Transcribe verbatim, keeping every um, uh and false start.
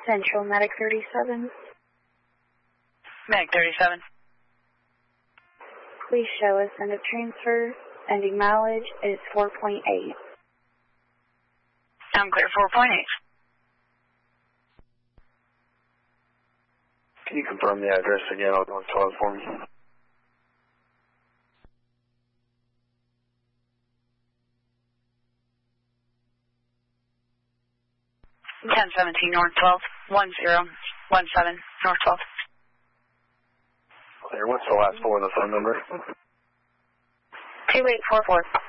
Central Medic thirty-seven. Medic thirty-seven. Please show us end of transfer. Ending mileage is four point eight. I'm clear four point eight. Can you confirm the address again on North twelve for me? ten seventeen North twelve, one zero one seven North twelve. Clear. What's the last four of the phone number? two eight four four.